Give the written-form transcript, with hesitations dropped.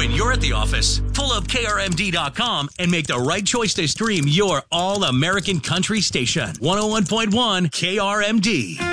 when you're at the office, pull up KRMD.com and make the right choice to stream your all-American country station. 101.1 KRMD.